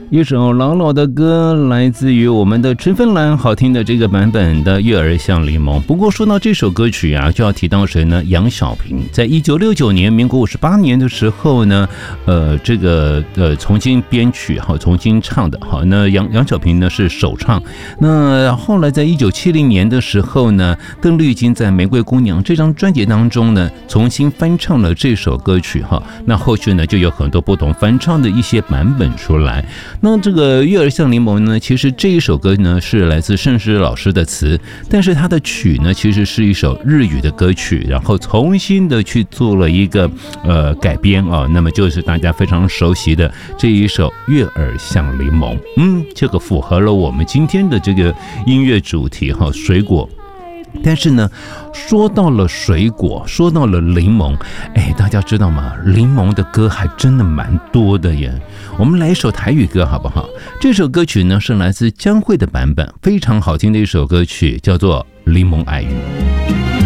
一首老老的歌，来自于我们的陈芬兰，好听的这个版本的《月儿像柠檬》。不过说到这首歌曲啊，就要提到谁呢？杨小萍，在1969年，民国58年的时候呢，重新编曲哈，重新唱的哈。那杨小萍呢是首唱。那后来在1970年的时候呢，邓丽君在《玫瑰姑娘》这张专辑当中呢，重新翻唱了这首歌曲哈。那后续呢，就有很多不同翻唱的一些版本出来。那这个《月儿像柠檬》呢，其实这一首歌呢是来自盛世老师的词，但是他的曲呢其实是一首日语的歌曲，然后重新的去做了一个改编啊，那么就是大家非常熟悉的这一首《月儿像柠檬》。这个符合了我们今天的这个音乐主题哈，水果。但是呢，说到了水果，说到了柠檬，大家知道吗？柠檬的歌还真的蛮多的耶。我们来一首台语歌好不好？这首歌曲呢是来自江蕙的版本，非常好听的一首歌曲，叫做《柠檬爱语》。